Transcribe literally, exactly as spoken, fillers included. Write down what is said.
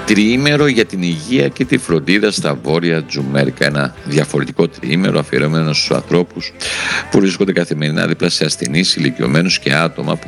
Τριήμερο για την υγεία και τη φροντίδα στα Βόρεια Τζουμέρκα. Ένα διαφορετικό τριήμερο αφιερωμένο στους ανθρώπους που βρίσκονται καθημερινά δίπλα σε ασθενείς, ηλικιωμένους και άτομα που